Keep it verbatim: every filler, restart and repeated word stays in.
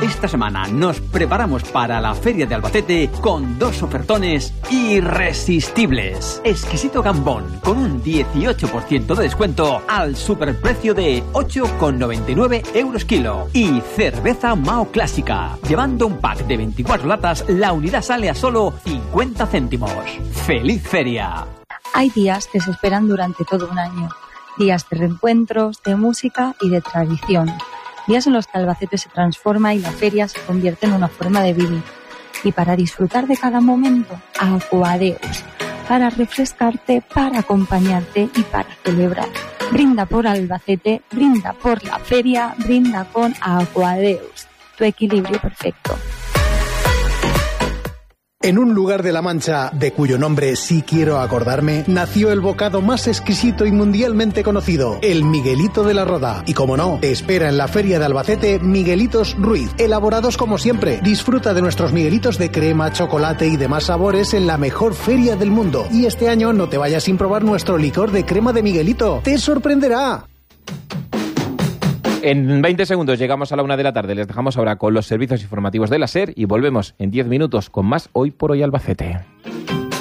Esta semana nos preparamos para la Feria de Albacete con dos ofertones irresistibles. Exquisito gambón con un dieciocho por ciento de descuento al superprecio de ocho con noventa y nueve euros kilo. Y cerveza Mao Clásica. Llevando un pack de veinticuatro latas, la unidad sale a solo cincuenta céntimos. ¡Feliz feria! Hay días que se esperan durante todo un año. Días de reencuentros, de música y de tradición. Días en los que Albacete se transforma y la feria se convierte en una forma de vivir. Y para disfrutar de cada momento, Aquadeus. Para refrescarte, para acompañarte y para celebrar. Brinda por Albacete, brinda por la feria, brinda con Aquadeus. Tu equilibrio perfecto. En un lugar de La Mancha, de cuyo nombre sí quiero acordarme, nació el bocado más exquisito y mundialmente conocido, el Miguelito de la Roda. Y como no, te espera en la Feria de Albacete Miguelitos Ruiz, elaborados como siempre. Disfruta de nuestros Miguelitos de crema, chocolate y demás sabores en la mejor feria del mundo. Y este año no te vayas sin probar nuestro licor de crema de Miguelito. ¡Te sorprenderá! En veinte segundos llegamos a la una de la tarde. Les dejamos ahora con los servicios informativos de la SER y volvemos en diez minutos con más Hoy por Hoy Albacete.